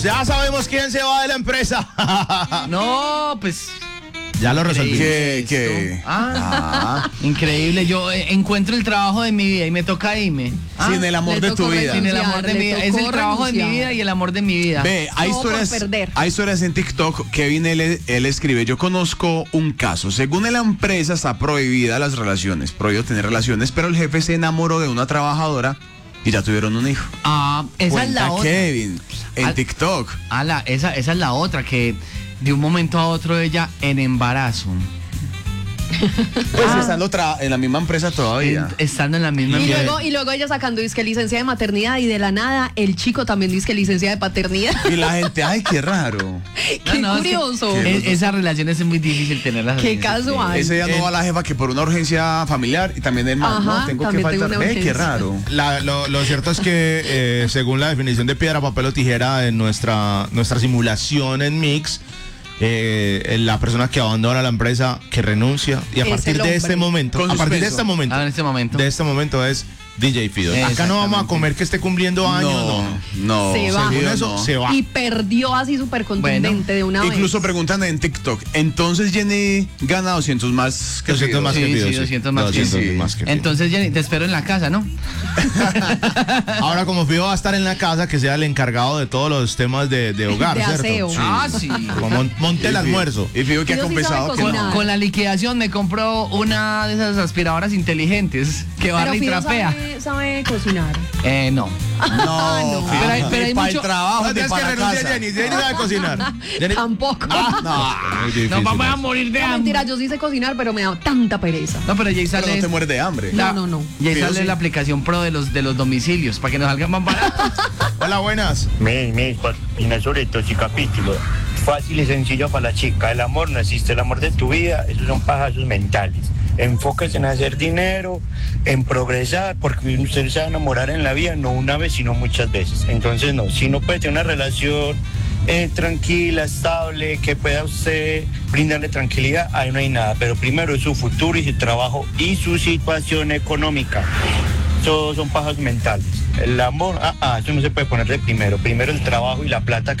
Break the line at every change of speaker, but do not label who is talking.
Ya sabemos quién se va de la empresa.
No, pues...
Ya lo resolví.
¿Qué?
Increíble. Yo encuentro el trabajo de mi vida y me toca irme.
Sin el amor de tu vida.
Sin el amor de mi vida. Es el trabajo de mi vida y el amor de mi vida.
Ve, hay historias en TikTok. Kevin, él escribe: yo conozco un caso. Según la empresa está prohibida las relaciones, prohibido tener relaciones, pero el jefe se enamoró de una trabajadora y ya tuvieron un hijo.
Esa es la otra.
Kevin, en TikTok.
Esa es la otra, que de un momento a otro ella en embarazo.
Pues estando en la misma empresa todavía.
Estando en la misma empresa.
Y luego ella sacando disque licencia de maternidad y de la nada el chico también disque licencia de paternidad.
Y la gente, ay, qué raro.
Qué curioso.
Esas relaciones es muy difícil tenerlas.
Qué casual.
Ese día no va la jefa que por una urgencia familiar y también el man, no, tengo que faltar. Qué raro.
Lo cierto es que según la definición de piedra, papel o tijera en nuestra simulación en Mix, la persona que abandona la empresa, que renuncia, y a partir de este momento, de este momento es DJ Fido. Acá no vamos a comer que esté cumpliendo años,
no.
Se va.
Según eso, se va.
Y perdió así súper contundente de una vez.
Incluso preguntan en TikTok, entonces Jenny gana 200 más que
200 más que Fido.
Sí, 200 más que Fido. Entonces Jenny, te espero en la casa, ¿no?
Ahora, como Fido va a estar en la casa, que sea el encargado de todos los temas de hogar,
de
¿cierto?
aseo.
Sí. Monte el almuerzo.
Y Fido que ha confesado que no.
Con la liquidación me compró una de esas aspiradoras inteligentes que barre y trapea.
¿Sabe cocinar?
No.
No,
pero hay
para
mucho...
el trabajo,
No, tienes que renunciar, Jenny sabe cocinar.
Tampoco.
Nos vamos a morir de
No,
hambre.
mentira, yo sí sé cocinar, pero me da tanta pereza.
No, pero Jay
Pero
sale...
no te mueres de hambre.
No.
Y ahí
Pero
sale
sí.
la aplicación pro de los domicilios para que nos salgan más baratos.
Hola, buenas.
Opina sobre ese capítulo. Fácil y sencillo para la chica. El amor no existe, el amor de tu vida, esos son pajasos mentales. Enfóquese en hacer dinero, en progresar, porque usted se va a enamorar en la vida, no una vez, sino muchas veces. Entonces, no, si no puede tener una relación tranquila, estable, que pueda usted brindarle tranquilidad, ahí no hay nada. Pero primero es su futuro y su trabajo y su situación económica. Todos son pajas mentales. El amor, eso no se puede poner de primero. Primero el trabajo y la plata